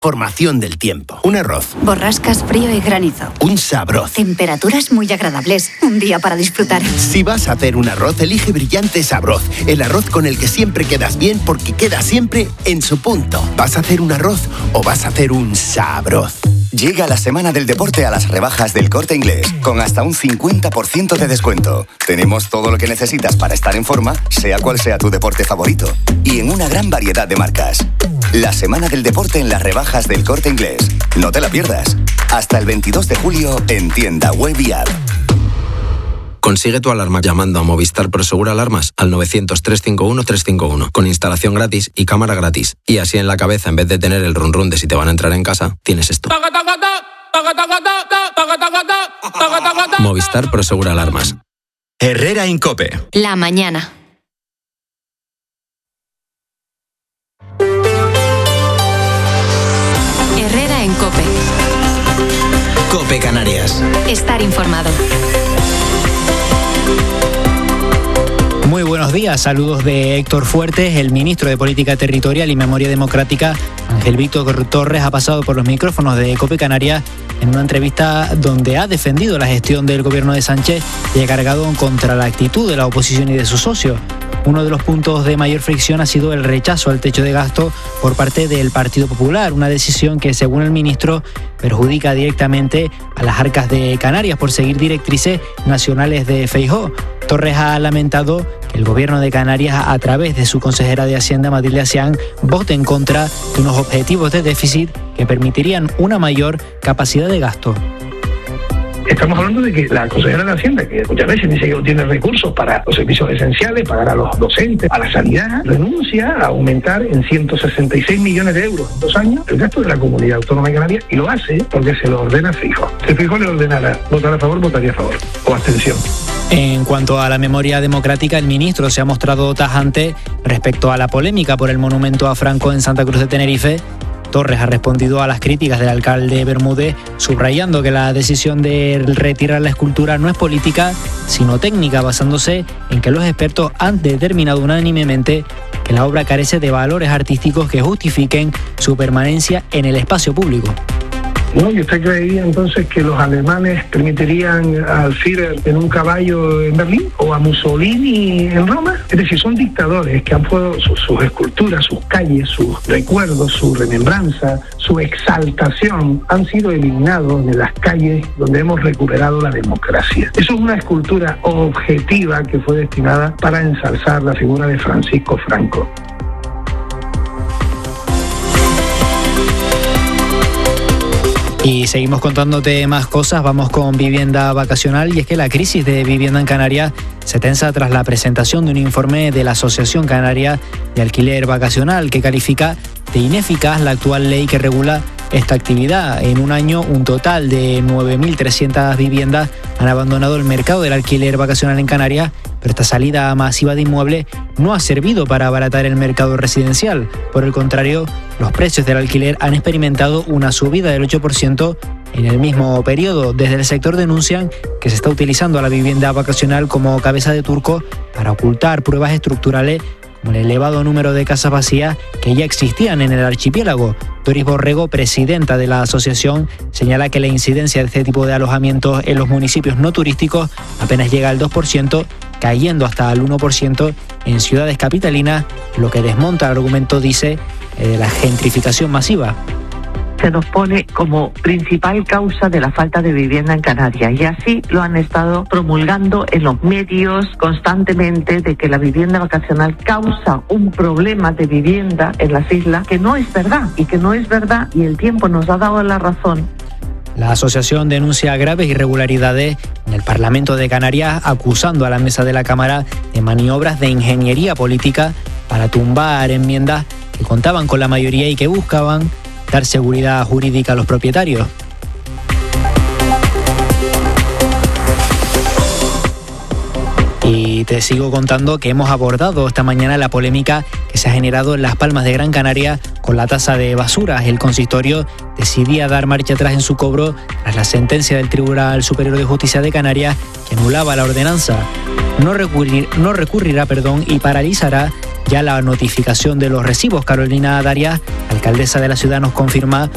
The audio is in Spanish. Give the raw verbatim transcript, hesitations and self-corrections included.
información del tiempo. Un arroz. Borrascas, frío y granizo. Un sabroz. Temperaturas muy agradables. Un día para disfrutar. Si vas a hacer un arroz, elige Brillante Sabroz. El arroz con el que siempre quedas bien porque queda siempre en su punto. ¿Vas a hacer un arroz o vas a hacer un sabroz? Llega la semana del deporte a las rebajas del Corte Inglés, con hasta un cincuenta por ciento de descuento. Tenemos todo lo que necesitas para estar en forma, sea cual sea tu deporte favorito. Y en una gran variedad de marcas. La semana del deporte en las rebajas del Corte Inglés. No te la pierdas. Hasta el veintidós de julio en tienda web y app. Consigue tu alarma llamando a Movistar Prosegur Alarmas al novecientos, trescientos cincuenta y uno, trescientos cincuenta y uno, con instalación gratis y cámara gratis. Y así en la cabeza, en vez de tener el run run de si te van a entrar en casa, tienes esto. Movistar Prosegur Alarmas. Herrera Incope. La mañana. Herrera en Cope. Cope Canarias. Estar informado. Muy buenos días, saludos de Héctor Fuertes. El ministro de Política Territorial y Memoria Democrática, Ángel Víctor Torres, ha pasado por los micrófonos de Cope Canarias en una entrevista donde ha defendido la gestión del gobierno de Sánchez y ha cargado contra la actitud de la oposición y de sus socios. Uno de los puntos de mayor fricción ha sido el rechazo al techo de gasto por parte del Partido Popular, una decisión que, según el ministro, perjudica directamente a las arcas de Canarias por seguir directrices nacionales de Feijóo. Torres ha lamentado que el gobierno de Canarias, a través de su consejera de Hacienda, Matilde Asián, vote en contra de unos objetivos de déficit que permitirían una mayor capacidad de gasto. Estamos hablando de que la consejera de Hacienda, que muchas veces dice que no tiene recursos para los servicios esenciales, pagar a los docentes, a la sanidad, renuncia a aumentar en ciento sesenta y seis millones de euros en dos años el gasto de la Comunidad Autónoma de Canarias, y lo hace porque se lo ordena Feijóo. Si Feijóo le ordenara votar a favor, votaría a favor, o abstención. En cuanto a la memoria democrática, el ministro se ha mostrado tajante respecto a la polémica por el monumento a Franco en Santa Cruz de Tenerife. Torres ha respondido a las críticas del alcalde Bermúdez, subrayando que la decisión de retirar la escultura no es política, sino técnica, basándose en que los expertos han determinado unánimemente que la obra carece de valores artísticos que justifiquen su permanencia en el espacio público. ¿No? ¿Y usted creía entonces que los alemanes permitirían al Führer en un caballo en Berlín o a Mussolini en Roma? Es decir, son dictadores que han puesto sus, sus esculturas, sus calles, sus recuerdos, su remembranza, su exaltación, han sido eliminados de las calles donde hemos recuperado la democracia. Eso es una escultura objetiva que fue destinada para ensalzar la figura de Francisco Franco. Y seguimos contándote más cosas, vamos con vivienda vacacional, y es que la crisis de vivienda en Canarias se tensa tras la presentación de un informe de la Asociación Canaria de Alquiler Vacacional que califica de ineficaz la actual ley que regula esta actividad. En un año, un total de nueve mil trescientas viviendas han abandonado el mercado del alquiler vacacional en Canarias, pero esta salida masiva de inmuebles no ha servido para abaratar el mercado residencial. Por el contrario, los precios del alquiler han experimentado una subida del ocho por ciento en el mismo periodo. Desde el sector denuncian que se está utilizando a la vivienda vacacional como cabeza de turco para ocultar pruebas estructurales como el elevado número de casas vacías que ya existían en el archipiélago. Doris Borrego, presidenta de la asociación, señala que la incidencia de este tipo de alojamientos en los municipios no turísticos apenas llega al dos por ciento, cayendo hasta el uno por ciento en ciudades capitalinas, lo que desmonta el argumento, dice, de la gentrificación masiva. Se nos pone como principal causa de la falta de vivienda en Canarias, y así lo han estado promulgando en los medios constantemente, de que la vivienda vacacional causa un problema de vivienda en las islas, que no es verdad, y que no es verdad, y el tiempo nos ha dado la razón. La asociación denuncia graves irregularidades en el Parlamento de Canarias, acusando a la mesa de la Cámara de maniobras de ingeniería política para tumbar enmiendas que contaban con la mayoría y que buscaban dar seguridad jurídica a los propietarios. Y te sigo contando que hemos abordado esta mañana la polémica que se ha generado en Las Palmas de Gran Canaria con la tasa de basuras. El consistorio decidía dar marcha atrás en su cobro tras la sentencia del Tribunal Superior de Justicia de Canarias que anulaba la ordenanza. No, recurrir, no recurrirá perdón, y paralizará ya la notificación de los recibos. Carolina Darias, alcaldesa de la ciudad, nos confirma